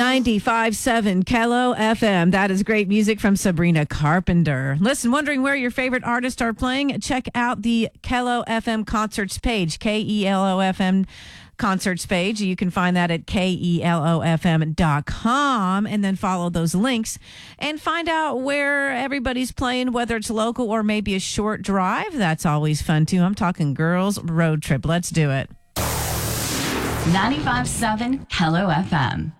95.7 Kello FM. That is great music from Sabrina Carpenter. Listen, wondering where your favorite artists are playing? Check out the Kello FM concerts page, KELOFM concerts page. You can find that at KELOFM.com, and then follow those links and find out where everybody's playing, whether it's local or maybe a short drive. That's always fun too. I'm talking girls road trip. Let's do it. 95.7 Hello FM.